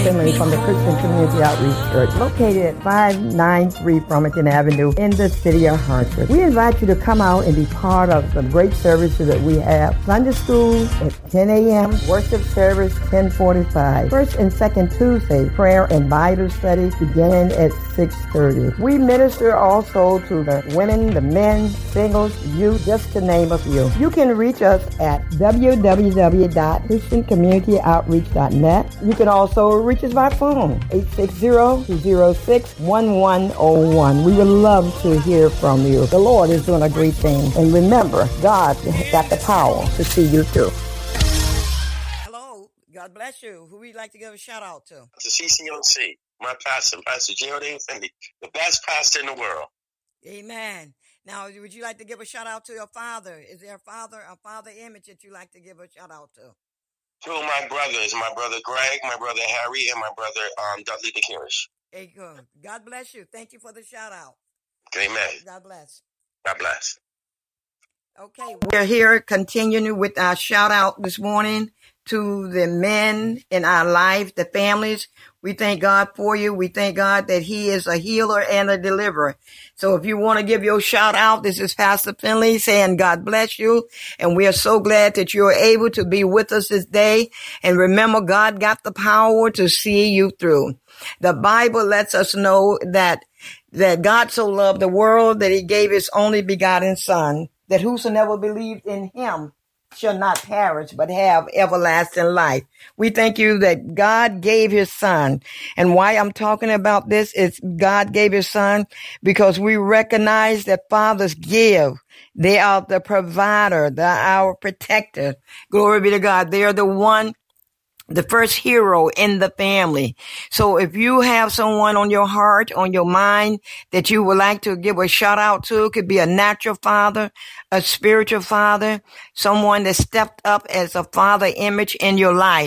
Finley from the Christian Community Outreach Church, located at 593 Farmington Avenue in the city of Hartford. We invite you to come out and be part of the great services that we have. Sunday school at 10 a.m., worship service 10:45. First and second Tuesday, prayer and Bible study beginning at 6:30. We minister also to the women, the men, singles, youth, just to name a few. You can reach us at www.christiancommunityoutreach.net. You can also reach us by phone, 860-206-1101. We would love to hear from you. The Lord is doing a great thing. And remember, God got the power to see you through. Hello, God bless you. Who would you like to give a shout out to? To CCOC, my pastor, Pastor Geraldine Finley, the best pastor in the world. Amen. Now, would you like to give a shout out to your father? Is there a father image that you like to give a shout out to? Two of my brothers, my brother Greg, my brother Harry, and my brother Dudley DeKirish. Hey, good. God bless you. Thank you for the shout out. Amen. God bless. God bless. Okay, we're here continuing with our shout out this morning to the men in our life, the families. We thank God for you. We thank God that He is a healer and a deliverer. So if you want to give your shout out, this is Pastor Finley saying God bless you. And we are so glad that you're able to be with us this day. And remember, God got the power to see you through. The Bible lets us know that God so loved the world that He gave His only begotten Son, that whosoever believed in Him shall not perish, but have everlasting life. We thank you that God gave His Son. And why I'm talking about this is God gave His Son because we recognize that fathers give. They are the provider. They're our protector. Glory be to God. They are the first hero in the family. So if you have someone on your heart, on your mind that you would like to give a shout out to, it could be a natural father, a spiritual father, someone that stepped up as a father image in your life.